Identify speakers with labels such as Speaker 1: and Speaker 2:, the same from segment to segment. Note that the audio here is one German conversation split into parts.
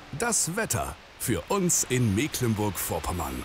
Speaker 1: Das Wetter für uns in Mecklenburg-Vorpommern.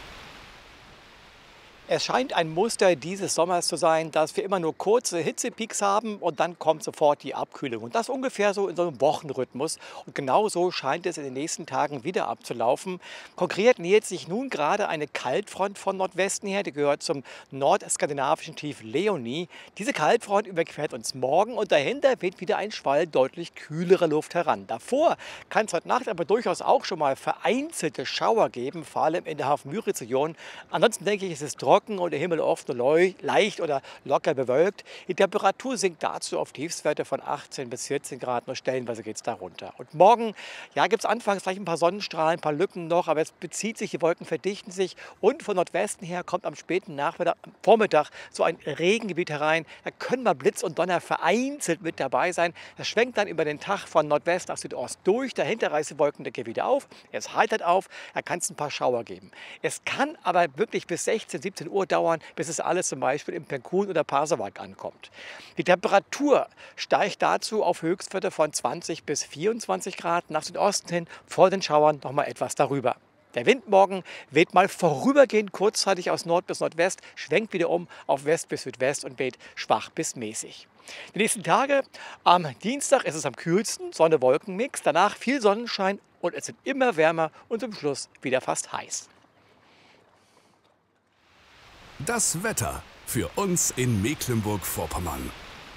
Speaker 2: Es scheint ein Muster dieses Sommers zu sein, dass wir immer nur kurze Hitzepeaks haben und dann kommt sofort die Abkühlung. Und das ungefähr so in so einem Wochenrhythmus. Und genau so scheint es in den nächsten Tagen wieder abzulaufen. Konkret nähert sich nun gerade eine Kaltfront von Nordwesten her. Die gehört zum nordskandinavischen Tief Leonie. Diese Kaltfront überquert uns morgen und dahinter weht wieder ein Schwall deutlich kühlerer Luft heran. Davor kann es heute Nacht aber durchaus auch schon mal vereinzelte Schauer geben, vor allem in der Hafen-Müritz-Region. Ansonsten denke ich, es ist trocken und der Himmel oft nur leicht oder locker bewölkt. Die Temperatur sinkt dazu auf Tiefstwerte von 18 bis 14 Grad, nur stellenweise geht es da runter. Und morgen, ja, gibt es anfangs vielleicht ein paar Sonnenstrahlen, ein paar Lücken noch, aber es bezieht sich, die Wolken verdichten sich und von Nordwesten her kommt am späten Vormittag so ein Regengebiet herein. Da können mal Blitz und Donner vereinzelt mit dabei sein. Das schwenkt dann über den Tag von Nordwest nach Südost durch. Dahinter reißt die Wolkendecke wieder auf. Es heitert auf, da kann es ein paar Schauer geben. Es kann aber wirklich bis 16, 17 Uhr dauern, bis es alles zum Beispiel im Penkun oder Pasewalk ankommt. Die Temperatur steigt dazu auf Höchstwerte von 20 bis 24 Grad, nach Südosten hin vor den Schauern noch mal etwas darüber. Der Wind morgen weht mal vorübergehend kurzzeitig aus Nord bis Nordwest, schwenkt wieder um auf West bis Südwest und weht schwach bis mäßig. Die nächsten Tage, am Dienstag ist es am kühlsten, Sonne-Wolken-Mix, danach viel Sonnenschein und es wird immer wärmer und zum Schluss wieder fast heiß.
Speaker 1: Das Wetter für uns in Mecklenburg-Vorpommern.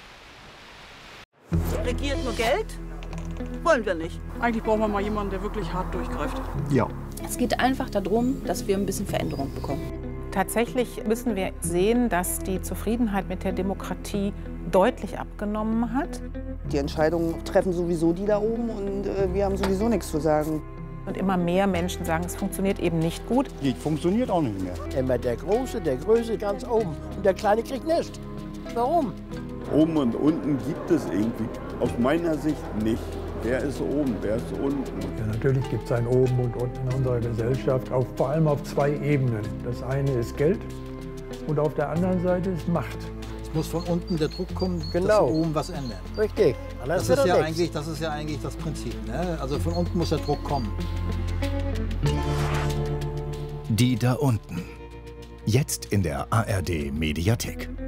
Speaker 3: Regiert nur Geld? Wollen wir nicht.
Speaker 4: Eigentlich brauchen wir mal jemanden, der wirklich hart durchgreift.
Speaker 5: Ja.
Speaker 6: Es geht einfach darum, dass wir ein bisschen Veränderung bekommen.
Speaker 7: Tatsächlich müssen wir sehen, dass die Zufriedenheit mit der Demokratie deutlich abgenommen hat.
Speaker 8: Die Entscheidungen treffen sowieso die da oben und wir haben sowieso nichts zu sagen.
Speaker 7: Und immer mehr Menschen sagen, es funktioniert eben nicht gut.
Speaker 5: Die funktioniert auch nicht mehr.
Speaker 9: Immer der Große, der Größe ganz oben und der Kleine kriegt nichts. Warum?
Speaker 10: Oben und unten gibt es irgendwie aus meiner Sicht nicht. Wer ist oben, wer ist unten?
Speaker 11: Ja, natürlich gibt es ein Oben und Unten in unserer Gesellschaft, vor allem auf zwei Ebenen. Das eine ist Geld und auf der anderen Seite ist Macht.
Speaker 9: Es muss von unten der Druck kommen,
Speaker 12: genau,
Speaker 9: dass wir oben was ändern.
Speaker 12: Richtig.
Speaker 9: Das ist ja eigentlich das Prinzip. Ne? Also von unten muss der Druck kommen.
Speaker 13: Die da unten. Jetzt in der ARD Mediathek.